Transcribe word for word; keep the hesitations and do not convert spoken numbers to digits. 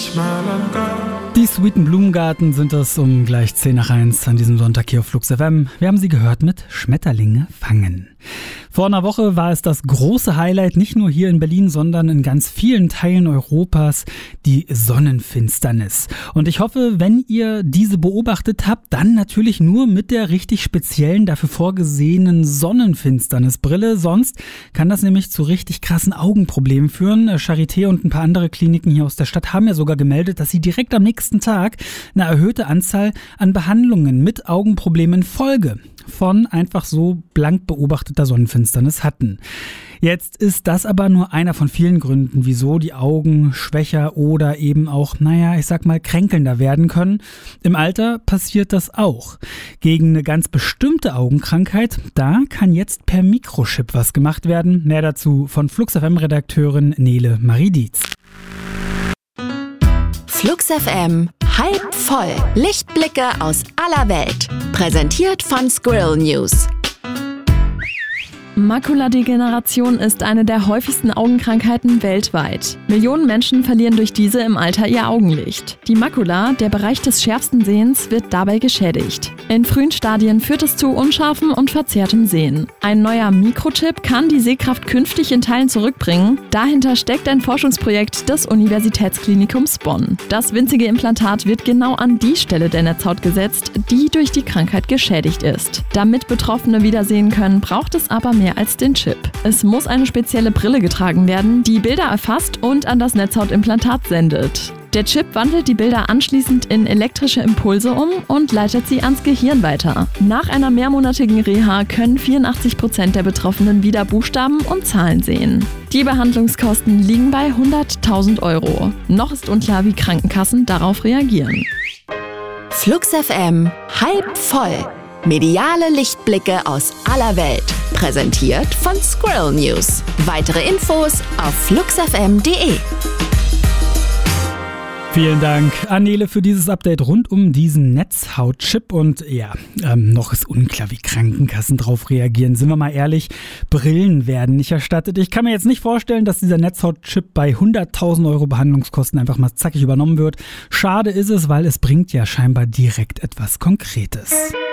Die Sweeten Blumengarten sind es um gleich zehn nach eins an diesem Sonntag hier auf Flux F M. Wir haben sie gehört mit Schmetterlinge fangen. Vor einer Woche war es das große Highlight, nicht nur hier in Berlin, sondern in ganz vielen Teilen Europas, die Sonnenfinsternis. Und ich hoffe, wenn ihr diese beobachtet habt, dann natürlich nur mit der richtig speziellen, dafür vorgesehenen Sonnenfinsternisbrille. Sonst kann das nämlich zu richtig krassen Augenproblemen führen. Charité und ein paar andere Kliniken hier aus der Stadt haben ja sogar gemeldet, dass sie direkt am nächsten Tag eine erhöhte Anzahl an Behandlungen mit Augenproblemen Folge von einfach so blank beobachteter Sonnenfinsternis hatten. Jetzt ist das aber nur einer von vielen Gründen, wieso die Augen schwächer oder eben auch, naja, ich sag mal, kränkelnder werden können. Im Alter passiert das auch. Gegen eine ganz bestimmte Augenkrankheit, da kann jetzt per Mikrochip was gemacht werden. Mehr dazu von Flux F M-Redakteurin Nele Marie Dietz. Flux F M, halb voll. Lichtblicke aus aller Welt. Präsentiert von Squirrel News. Makuladegeneration ist eine der häufigsten Augenkrankheiten weltweit. Millionen Menschen verlieren durch diese im Alter ihr Augenlicht. Die Makula, der Bereich des schärfsten Sehens, wird dabei geschädigt. In frühen Stadien führt es zu unscharfem und verzerrtem Sehen. Ein neuer Mikrochip kann die Sehkraft künftig in Teilen zurückbringen. Dahinter steckt ein Forschungsprojekt des Universitätsklinikums Bonn. Das winzige Implantat wird genau an die Stelle der Netzhaut gesetzt, die durch die Krankheit geschädigt ist. Damit Betroffene wiedersehen können, braucht es aber mehr als den Chip. Es muss eine spezielle Brille getragen werden, die Bilder erfasst und an das Netzhautimplantat sendet. Der Chip wandelt die Bilder anschließend in elektrische Impulse um und leitet sie ans Gehirn weiter. Nach einer mehrmonatigen Reha können vierundachtzig Prozent der Betroffenen wieder Buchstaben und Zahlen sehen. Die Behandlungskosten liegen bei hunderttausend Euro. Noch ist unklar, wie Krankenkassen darauf reagieren. Flux F M, halb voll. Mediale Lichtblicke aus aller Welt. Präsentiert von Squirrel News. Weitere Infos auf flux f m punkt d e. Vielen Dank an Nele für dieses Update rund um diesen Netzhautchip. Und ja, ähm, noch ist unklar, wie Krankenkassen drauf reagieren. Sind wir mal ehrlich, Brillen werden nicht erstattet. Ich kann mir jetzt nicht vorstellen, dass dieser Netzhautchip bei hunderttausend Euro Behandlungskosten einfach mal zackig übernommen wird. Schade ist es, weil es bringt ja scheinbar direkt etwas Konkretes.